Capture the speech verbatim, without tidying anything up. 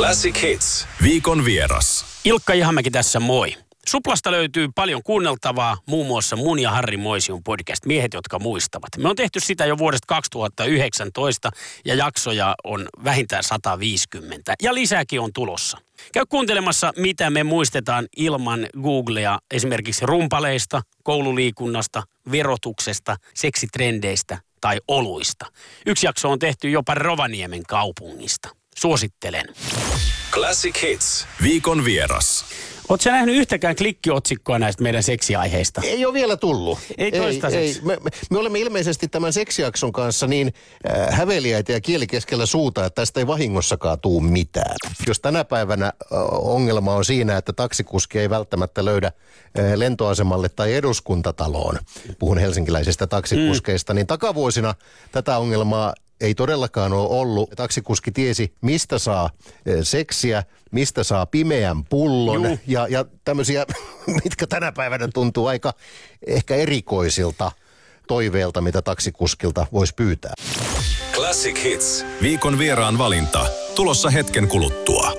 Classic Hits. Viikon vieras. Ilkka Ihamäki tässä, moi. Suplasta löytyy paljon kuunneltavaa, muun muassa mun ja Harri Moision podcast Miehet, jotka muistavat. Me on tehty sitä jo vuodesta kaksituhattayhdeksäntoista ja jaksoja on vähintään sata viisikymmentä ja lisääkin on tulossa. Käy kuuntelemassa, mitä me muistetaan ilman Googlea, esimerkiksi rumpaleista, koululiikunnasta, verotuksesta, seksitrendeistä tai oluista. Yksi jakso on tehty jopa Rovaniemen kaupungista. Suosittelen. Classic Hits. Viikon vieras. Ootko sä nähnyt yhtäkään klikkiotsikkoa näistä meidän seksiaiheista? Ei ole vielä tullut. Ei toistaiseksi. Ei, me, me, me olemme ilmeisesti tämän seksijakson kanssa niin äh, häveliäitä ja kieli keskellä suuta, että tästä ei vahingossakaan tuu mitään. Jos tänä päivänä äh, ongelma on siinä, että taksikuski ei välttämättä löydä äh, lentoasemalle tai eduskuntataloon, puhun helsinkiläisistä taksikuskeista, mm. niin takavuosina tätä ongelmaa ei todellakaan ole ollut. Taksikuski tiesi, mistä saa seksiä, mistä saa pimeän pullon ja, ja tämmöisiä, mitkä tänä päivänä tuntuu aika ehkä erikoisilta toiveilta, mitä taksikuskilta voisi pyytää. Classic Hits. Viikon vieraan valinta. Tulossa hetken kuluttua.